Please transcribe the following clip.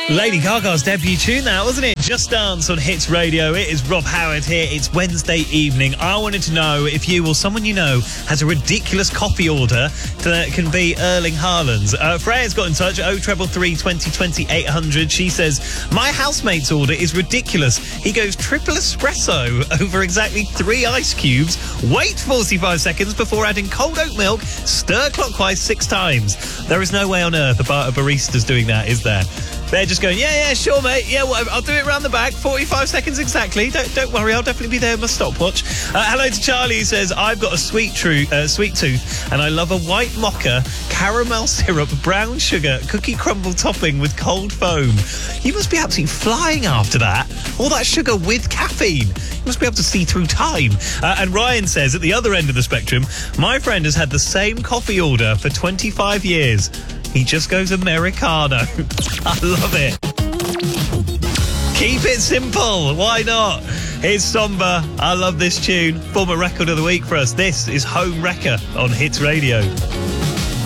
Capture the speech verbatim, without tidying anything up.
Lady Gaga's debut tune that, wasn't it? Just Dance on Hits Radio. It is Rob Howard here. It's Wednesday evening. I wanted to know if you or someone you know has a ridiculous coffee order that can be Erling Haaland's. Uh, Freya's got in touch, oh three three three, twenty, twenty, eight hundred. She says, my housemate's order is ridiculous. He goes triple espresso over exactly three ice cubes, wait forty-five seconds before adding cold oat milk, stir clockwise six times. There is no way on earth a bar- a barista's doing that, is there? They're just going, yeah, yeah, sure, mate. Yeah, whatever. I'll do it round the back. forty-five seconds exactly. Don't don't worry. I'll definitely be there with my stopwatch. Uh, hello to Charlie, who says, I've got a sweet, tru- uh, sweet tooth and I love a white mocha, caramel syrup, brown sugar, cookie crumble topping with cold foam. You must be absolutely flying after that. All that sugar with caffeine. You must be able to see through time. Uh, and Ryan says, at the other end of the spectrum, my friend has had the same coffee order for twenty-five years. He just goes Americano. I love it. Keep it simple. Why not? Here's Somber. I love this tune. Former record of the week for us. This is Home Wrecker on Hits Radio.